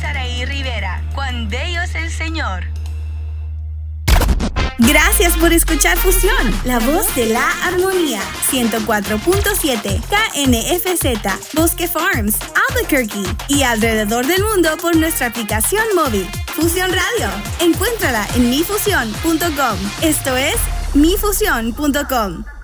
Saraí Rivera. Cuán bello es el Señor. Gracias por escuchar Fusión, la voz de la armonía. 104.7 KNFZ, Bosque Farms, Albuquerque y alrededor del mundo por nuestra aplicación móvil. Fusión Radio. Encuéntrala en mifusión.com. Esto es mifusión.com.